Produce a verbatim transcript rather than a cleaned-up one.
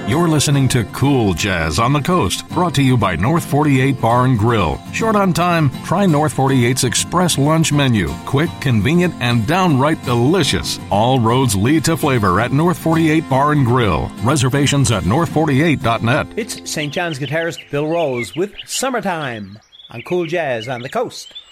You're listening to Cool Jazz on the Coast, brought to you by North forty-eight Bar and Grill. Short on time? Try North forty-eight's Express Lunch Menu. Quick, convenient, and downright delicious. All roads lead to flavor at North forty-eight Bar and Grill. Reservations at north forty-eight dot net. It's Saint John's guitarist Bill Rose with Summertime on Cool Jazz on the Coast.